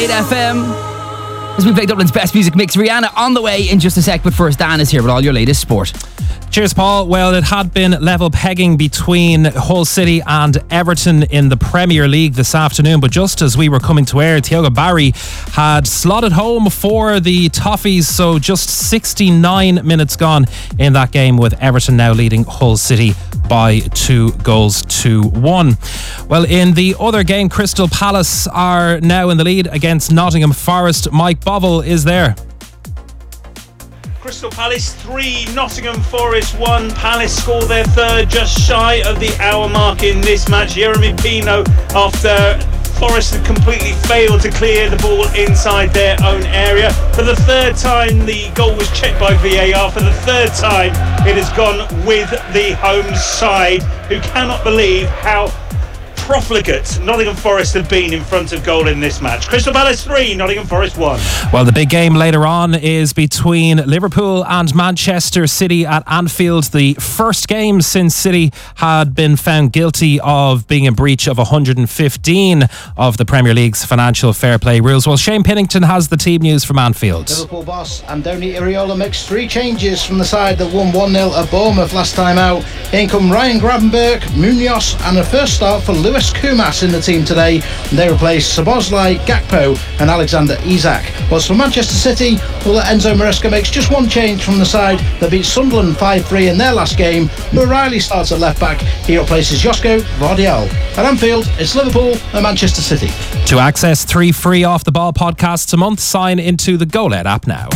8FM. As we play Dublin's best music mix, Rihanna on the way in just a sec, but first Dan is here with all your latest sport. Cheers, Paul. Well, it had been level pegging between Hull City and Everton in the Premier League this afternoon, but just as we were coming to air, Thiago Barry had slotted home for the Toffees, so just 69 minutes gone in that game, with Everton now leading Hull City by 2-1. Well, in the other game, Crystal Palace are now in the lead against Nottingham Forest. Mike Bovell is there. Crystal Palace 3, Nottingham Forest 1. Palace score their third just shy of the hour mark in this match. Jeremy Pino, after Forest had completely failed to clear the ball inside their own area. For the third time, the goal was checked by VAR. For the third time, it has gone with the home side, who cannot believe how profligate Nottingham Forest have been in front of goal in this match. Crystal Palace 3, Nottingham Forest 1. Well, the big game later on is between Liverpool and Manchester City at Anfield. The first game since City had been found guilty of being in breach of 115 of the Premier League's financial fair play rules. Well, Shane Pennington has the team news from Anfield. Liverpool boss Andoni Iraola makes 3 changes from the side that won 1-0 at Bournemouth last time out. In come Ryan Gravenberch, Munoz, and a first start for Lewis Koumas in the team today. And they replace Szoboszlai, Gakpo and Alexander Isak. Whilst for Manchester City, well, Enzo Maresca makes just 1 change from the side that beat Sunderland 5-3 in their last game. Noah Riley starts at left back. He replaces Josko Vardial. At Anfield, it's Liverpool and Manchester City. To access 3 free off the ball podcasts a month, sign into the GoLed app now.